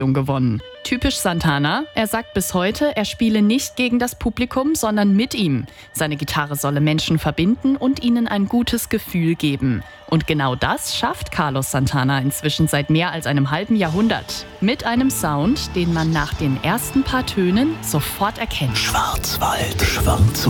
gewonnen. Typisch Santana, er sagt bis heute, er spiele nicht gegen das Publikum, sondern mit ihm. Seine Gitarre solle Menschen verbinden und ihnen ein gutes Gefühl geben. Und genau das schafft Carlos Santana inzwischen seit mehr als einem halben Jahrhundert. Mit einem Sound, den man nach den ersten paar Tönen sofort erkennt. Schwarzwald, Schwarz